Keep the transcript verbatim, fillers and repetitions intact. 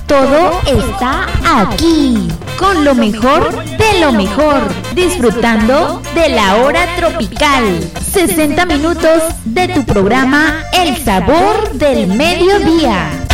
Todo está aquí, con lo mejor de lo mejor, disfrutando de la hora tropical. sesenta minutos de tu programa El Sabor del Mediodía.